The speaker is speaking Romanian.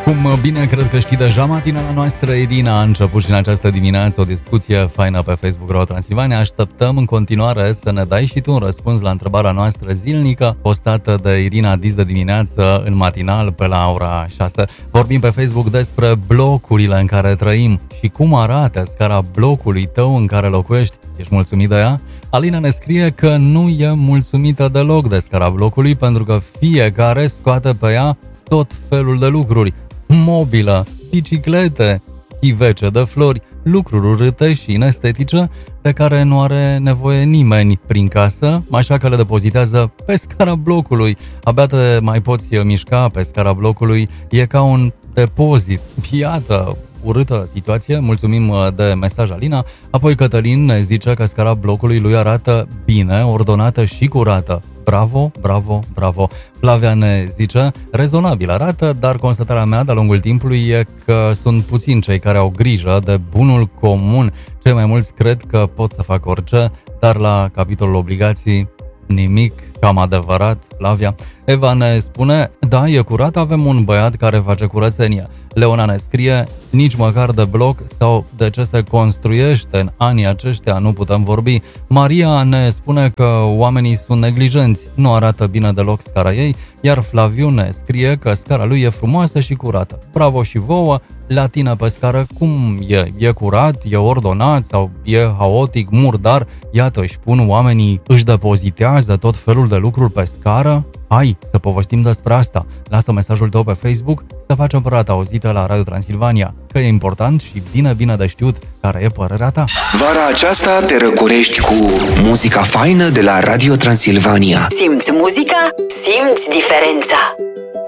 Cum bine cred că știi deja, matinala noastră, Irina a început și în această dimineață o discuție faină pe Facebook Radio Transilvania. Așteptăm în continuare să ne dai și tu un răspuns la întrebarea noastră zilnică postată de Irina dis de dimineață în matinal pe la ora 6. Vorbim pe Facebook despre blocurile în care trăim și cum arată scara blocului tău în care locuiești. Ești mulțumit de ea? Alina ne scrie că nu e mulțumită deloc de scara blocului pentru că fiecare scoate pe ea tot felul de lucruri. Mobilă, biciclete, chivece de flori, lucruri urâte și inestetice de care nu are nevoie nimeni prin casă, așa că le depozitează pe scara blocului. Abia te mai poți mișca pe scara blocului, e ca un depozit. Iată, urâtă situație, mulțumim de mesaj, Alina. Apoi Cătălin ne zice că scara blocului lui arată bine, ordonată și curată. Bravo, bravo, bravo. Flavia ne zice, rezonabil arată, dar constatarea mea de-a lungul timpului e că sunt puțini cei care au grijă de bunul comun. Cei mai mulți cred că pot să facă orice, dar la capitolul obligații nimic. Cam adevărat, Flavia. Eva ne spune, da, e curat, avem un băiat care face curățenie. Leona ne scrie, nici măcar de bloc sau de ce se construiește în anii aceștia nu putem vorbi. Maria ne spune că oamenii sunt neglijenți, nu arată bine deloc scara ei, iar Flaviu ne scrie că scara lui e frumoasă și curată. Bravo și vouă, la tine pe scară cum e? E curat, e ordonat sau e haotic, murdar? Iată, își pun oamenii, își depozitează tot felul de lucruri pe scară? Hai să povestim despre asta. Lasă mesajul tău pe Facebook să facem părata auzită la Radio Transilvania, că e important și bine de știut care e părerea ta. Vara aceasta te răcorești cu muzica faină de la Radio Transilvania. Simți muzica? Simți diferența!